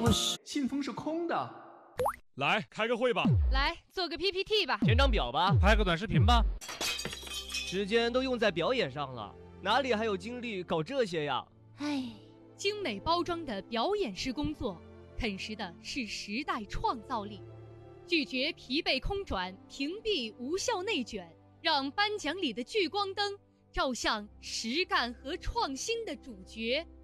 信封是空的。 来开个会吧， 来做个 PPT 吧， 填张表吧， 拍个短视频吧。 时间都用在表演上了，哪里还有精力搞这些呀？ 唉，精美包装的表演式工作，啃食的是时代创造力。拒绝疲惫空转，屏蔽无效内卷，让颁奖礼的聚光灯照向实干和创新的主角。